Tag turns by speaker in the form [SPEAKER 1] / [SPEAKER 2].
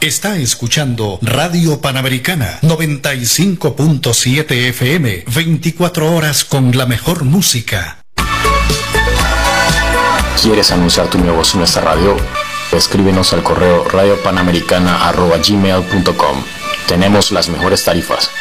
[SPEAKER 1] Está escuchando Radio Panamericana 95.7 FM, 24 horas con la mejor música.
[SPEAKER 2] ¿Quieres anunciar tu negocio en nuestra radio? Escríbenos al correo radiopanamericana@gmail.com. Tenemos las mejores tarifas.